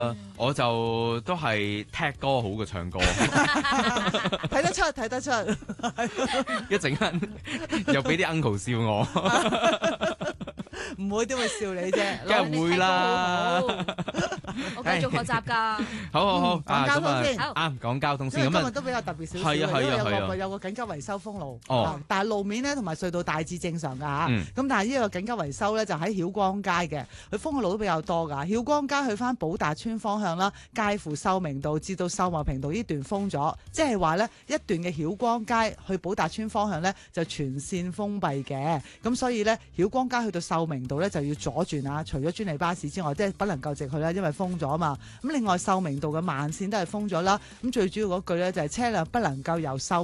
我就都係踢歌好過唱歌， 睇得出，睇得出。 一陣間又俾啲 uncle 笑我， 唔會點會笑你啫？ 梗係會啦。 我繼續學習㗎。 好， 講交通先。 啱講交通因先咁啊。 為今日都比較特別少少， 係啊因為有個緊急維修封路，但係路面咧同埋隧道大致正常㗎嚇。咁但係呢個緊急維修咧就喺曉光街嘅，佢封嘅路都比較多㗎。曉光街去翻寶達邨方向啦，介乎秀明道至到秀茂坪道呢段封咗，即係話咧一段嘅曉光街去寶達邨方向咧就全線封閉嘅。咁所以咧曉光街去到秀明道咧就要左轉啊，除咗專利巴士之外，即係不能夠直去啦，因為封咗啊嘛。咁另外秀明道嘅慢線都係封咗啦。咁最主要嗰句咧就係車輛不能夠由秀